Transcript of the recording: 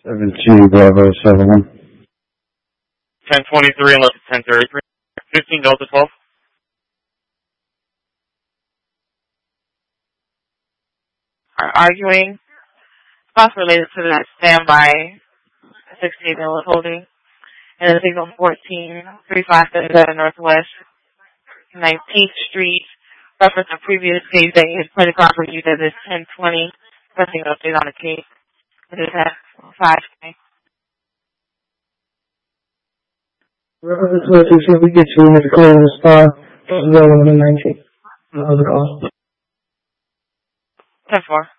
17 Bravo 71. 1023 and 1033. 15 Delta 12. Are arguing. Spots related to that standby 16 that was holding. And then signal 14, 3577 Northwest 19th Street. Reference to previous case that is plenty property you that is 1020. Pressing update on the case. It is at 5K. Reference to we get you in the call the star. Go on the 19th. How's it going? 10-4.